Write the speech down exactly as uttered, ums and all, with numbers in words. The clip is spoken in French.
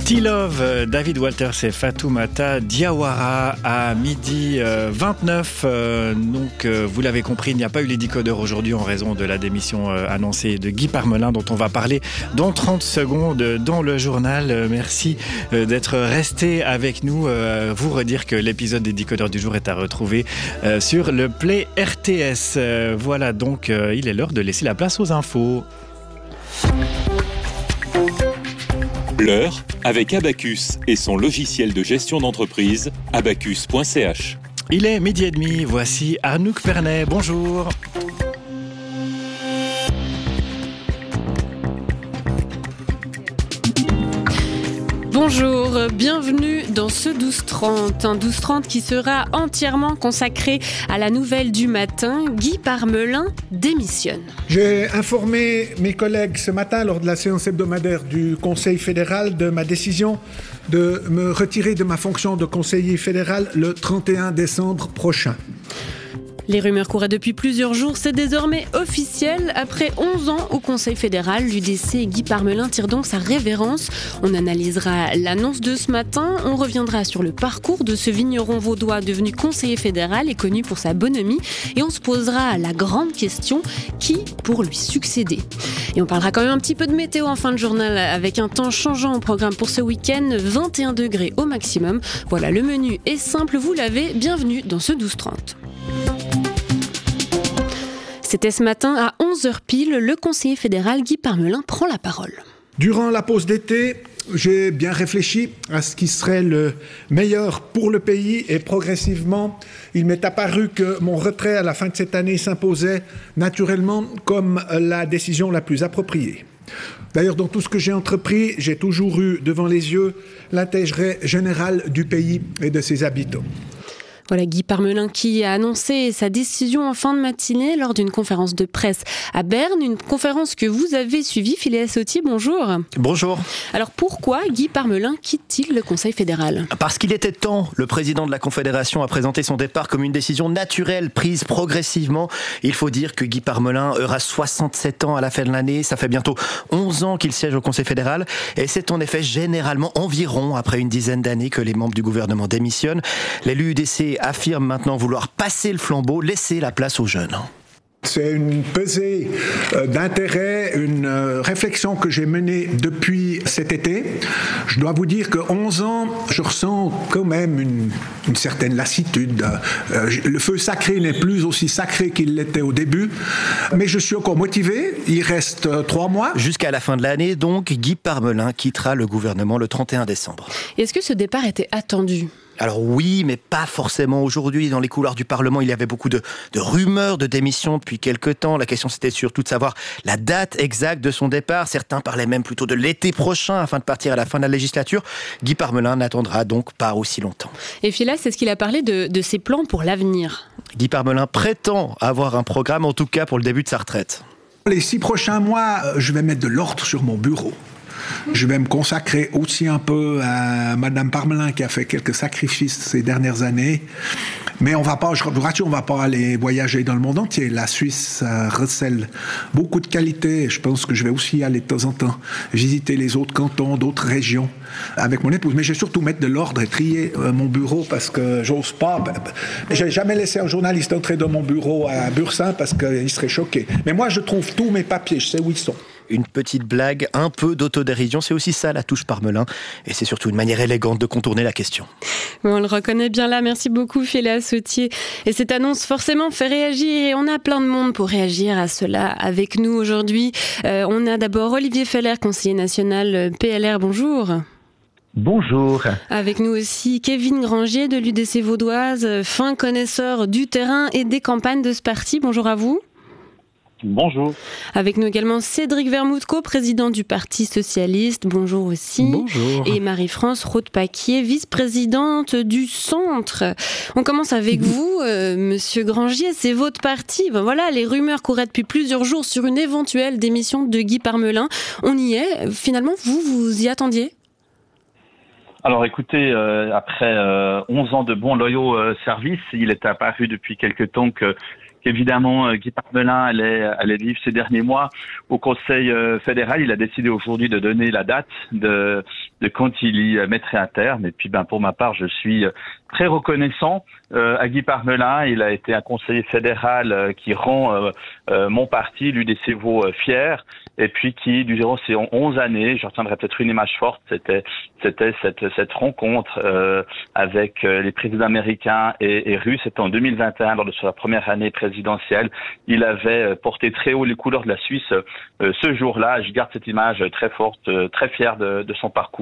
T-Love, David Walters et Fatoumata Diawara à midi vingt-neuf. Donc, vous l'avez compris, il n'y a pas eu les décodeurs aujourd'hui en raison de la démission annoncée de Guy Parmelin, dont on va parler dans trente secondes dans le journal. Merci d'être resté avec nous. Vous redire que l'épisode des décodeurs du jour est à retrouver sur le Play R T S. Voilà, donc il est l'heure de laisser la place aux infos. L'heure avec Abacus et son logiciel de gestion d'entreprise, abacus point c h. Il est midi et demi, voici Arnouk Pernet, bonjour. Bonjour, bienvenue dans ce douze trente, un douze trente qui sera entièrement consacré à la nouvelle du matin. Guy Parmelin démissionne. J'ai informé mes collègues ce matin lors de la séance hebdomadaire du Conseil fédéral de ma décision de me retirer de ma fonction de conseiller fédéral le trente et un décembre prochain. Les rumeurs couraient depuis plusieurs jours, c'est désormais officiel. Après onze ans au Conseil fédéral, l'U D C Guy Parmelin tire donc sa révérence. On analysera l'annonce de ce matin, on reviendra sur le parcours de ce vigneron vaudois devenu conseiller fédéral et connu pour sa bonhomie. Et on se posera la grande question, qui pour lui succéder ? Et on parlera quand même un petit peu de météo en fin de journal avec un temps changeant au programme pour ce week-end, vingt et un degrés au maximum. Voilà, le menu est simple, vous l'avez, bienvenue dans ce douze trente. C'était ce matin à onze heures pile, le conseiller fédéral Guy Parmelin prend la parole. Durant la pause d'été, j'ai bien réfléchi à ce qui serait le meilleur pour le pays et progressivement, il m'est apparu que mon retrait à la fin de cette année s'imposait naturellement comme la décision la plus appropriée. D'ailleurs, dans tout ce que j'ai entrepris, j'ai toujours eu devant les yeux l'intérêt général du pays et de ses habitants. Voilà Guy Parmelin qui a annoncé sa décision en fin de matinée lors d'une conférence de presse à Berne, une conférence que vous avez suivie. Philéas Sautier, bonjour. Bonjour. Alors pourquoi Guy Parmelin quitte-t-il le Conseil fédéral ? Parce qu'il était temps. Le président de la Confédération a présenté son départ comme une décision naturelle prise progressivement. Il faut dire que Guy Parmelin aura soixante-sept ans à la fin de l'année. Ça fait bientôt onze ans qu'il siège au Conseil fédéral et c'est en effet généralement environ après une dizaine d'années que les membres du gouvernement démissionnent. L'élu U D C affirme maintenant vouloir passer le flambeau, laisser la place aux jeunes. C'est une pesée d'intérêt, une réflexion que j'ai menée depuis cet été. Je dois vous dire que onze ans, je ressens quand même une, une certaine lassitude. Le feu sacré n'est plus aussi sacré qu'il l'était au début, mais je suis encore motivé. Il reste trois mois. Jusqu'à la fin de l'année, donc, Guy Parmelin quittera le gouvernement le trente et un décembre. Est-ce que ce départ était attendu ? Alors oui, mais pas forcément aujourd'hui. Dans les couloirs du Parlement, il y avait beaucoup de, de rumeurs de démission depuis quelques temps. La question, c'était surtout de savoir la date exacte de son départ. Certains parlaient même plutôt de l'été prochain afin de partir à la fin de la législature. Guy Parmelin n'attendra donc pas aussi longtemps. Et Philas, est-ce qu'il a parlé de, de ses plans pour l'avenir ? Guy Parmelin prétend avoir un programme, en tout cas pour le début de sa retraite. Les six prochains mois, je vais mettre de l'ordre sur mon bureau. Je vais me consacrer aussi un peu à Madame Parmelin qui a fait quelques sacrifices ces dernières années. Mais on va pas, je vous rassure, on va pas aller voyager dans le monde entier. La Suisse euh, recèle beaucoup de qualités. Je pense que je vais aussi aller de temps en temps visiter les autres cantons, d'autres régions avec mon épouse. Mais je vais surtout mettre de l'ordre et trier euh, mon bureau parce que j'ose pas. Ben, ben, j'ai jamais laissé un journaliste entrer dans mon bureau à Bursin parce qu'il serait choqué. Mais moi, je trouve tous mes papiers, je sais où ils sont. Une petite blague, un peu d'autodérision, c'est aussi ça la touche Parmelin. Et c'est surtout une manière élégante de contourner la question. On le reconnaît bien là, merci beaucoup Philéas Sautier. Et cette annonce forcément fait réagir et on a plein de monde pour réagir à cela avec nous aujourd'hui. Euh, on a d'abord Olivier Feller, conseiller national P L R, bonjour. Bonjour. Avec nous aussi Kevin Grangier de l'U D C vaudoise, fin connaisseur du terrain et des campagnes de ce parti, bonjour à vous. Bonjour. Avec nous également Cédric Vermouth, co-président du Parti socialiste. Bonjour aussi. Bonjour. Et Marie-France Roth-Paquier, vice-présidente du Centre. On commence avec vous, euh, Monsieur Grangier. C'est votre parti. Ben voilà, les rumeurs couraient depuis plusieurs jours sur une éventuelle démission de Guy Parmelin. On y est. Finalement, vous, vous y attendiez ? Alors écoutez, euh, après euh, onze ans de bons loyaux euh, services, il était apparu depuis quelque temps que qu'évidemment Guy Parmelin allait, allait vivre ces derniers mois au Conseil fédéral. Il a décidé aujourd'hui de donner la date de, de quand il y mettrait un terme. Et puis, ben, pour ma part, je suis très reconnaissant euh, à Guy Parmelin. Il a été un conseiller fédéral euh, qui rend euh, euh, mon parti, l'U D C Vaud, euh, fier. Et puis qui, durant ces onze années, je retiendrai peut-être une image forte, c'était c'était cette, cette rencontre euh, avec euh, les présidents américains et, et russes. C'était en deux mille vingt et un, lors de sa première année présidentielle. Il avait porté très haut les couleurs de la Suisse euh, ce jour-là. Je garde cette image très forte, euh, très fier de, de son parcours.